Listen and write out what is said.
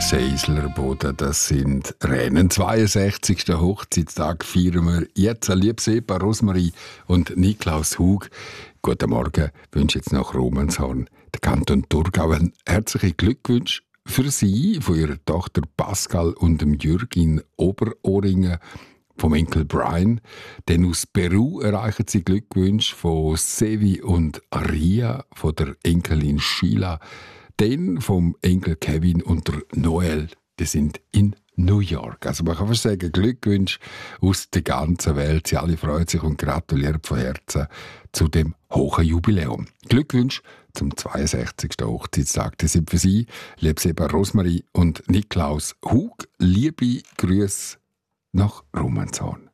Seislerboden, das sind Rennen. 62. Hochzeitstag feiern wir jetzt. Liebes Ehepaar Rosmarie und Niklaus Hug. Guten Morgen, wünsche jetzt nach Romanshorn, der Kanton Thurgau, einen herzlichen Glückwunsch für Sie, von Ihrer Tochter Pascal und dem Jürg Oberohringen, vom Enkel Brian. Denn aus Peru erreichen Sie Glückwünsche von Sevi und Aria, von der Enkelin Sheila, dann vom Enkel Kevin und der Noel. Die sind in New York. Also man kann fast sagen, Glückwünsche aus der ganzen Welt. Sie alle freuen sich und gratulieren von Herzen zu dem hohen Jubiläum. Glückwünsche zum 62. Hochzeitstag. Das sind für Sie, liebes Ehepaar Rosmarie und Niklaus Hug. Liebe Grüße nach Romanshorn.